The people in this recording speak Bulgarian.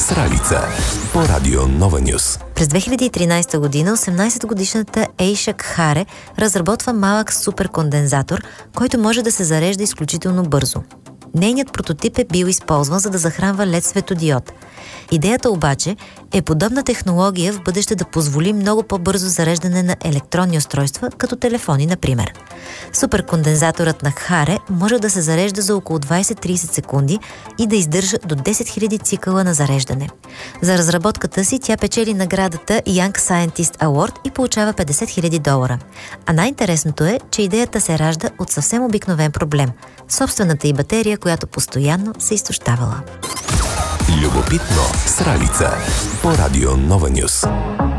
Сралица по радио Нова Нюс. През 2013 година 18-годишната Ейша Кхаре разработва малък суперкондензатор, който може да се зарежда изключително бързо. Нейният прототип е бил използван, за да захранва LED светодиод. Идеята обаче е подобна технология в бъдеще да позволи много по-бързо зареждане на електронни устройства, като телефони, например. Суперкондензаторът на Кхаре може да се зарежда за около 20-30 секунди и да издържа до 10 000 цикъла на зареждане. За разработката си тя печели наградата Young Scientist Award и получава $50,000. А най-интересното е, че идеята се ражда от съвсем обикновен проблем – собствената й батерия, която постоянно се изтощавала. Любопитно Сралица по радио Нова Нюс.